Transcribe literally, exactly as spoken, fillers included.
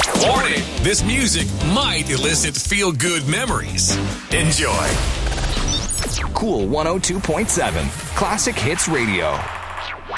Warning, this music might elicit feel-good memories. Enjoy. Cool one oh two point seven, Classic Hits Radio.